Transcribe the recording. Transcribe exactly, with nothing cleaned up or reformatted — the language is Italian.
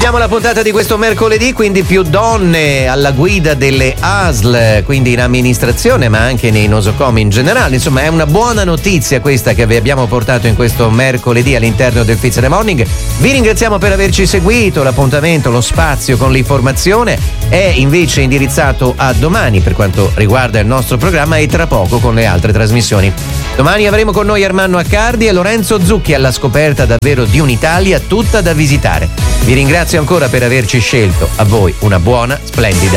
Chiudiamo la puntata di questo mercoledì, quindi più donne alla guida delle A S L, quindi in amministrazione ma anche nei nosocomi in generale. Insomma, è una buona notizia questa che vi abbiamo portato in questo mercoledì all'interno del Fizz and the Morning. Vi ringraziamo per averci seguito. L'appuntamento, lo spazio con l'informazione è invece indirizzato a domani per quanto riguarda il nostro programma e tra poco con le altre trasmissioni. Domani avremo con noi Ermanno Accardi e Lorenzo Zucchi alla scoperta davvero di un'Italia tutta da visitare. Vi ringrazio ancora per averci scelto. A voi una buona, splendida